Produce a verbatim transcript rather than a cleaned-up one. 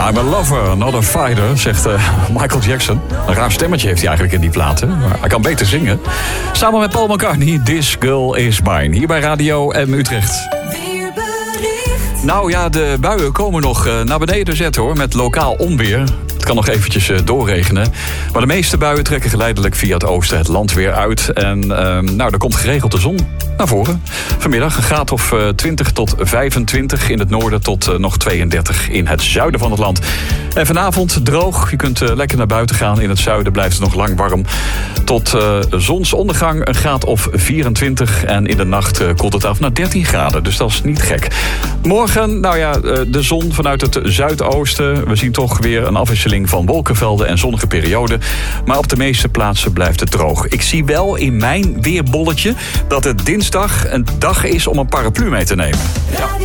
I'm a lover, not a fighter, zegt uh, Michael Jackson. Een raar stemmetje heeft hij eigenlijk in die plaat, hè? Maar hij kan beter zingen. Samen met Paul McCartney, This Girl Is Mine. Hier bij Radio M Utrecht. Nou ja, de buien komen nog uh, naar beneden zetten hoor, met lokaal onweer. Het kan nog eventjes uh, doorregenen. Maar de meeste buien trekken geleidelijk via het oosten het land weer uit. En uh, nou, er komt geregeld de zon naar voren. Vanmiddag een graad of uh, twintig tot vijfentwintig. In het noorden tot uh, nog tweeëndertig in het zuiden van het land. En vanavond droog. Je kunt uh, lekker naar buiten gaan. In het zuiden blijft het nog lang warm. Tot uh, zonsondergang een graad of vierentwintig. En in de nacht uh, koelt het af naar dertien graden. Dus dat is niet gek. Morgen, nou ja, uh, de zon vanuit het zuidoosten. We zien toch weer een afwisseling van wolkenvelden en zonnige perioden. Maar op de meeste plaatsen blijft het droog. Ik zie wel in mijn weerbolletje dat het dinsdag een dag is om een paraplu mee te nemen. Ja.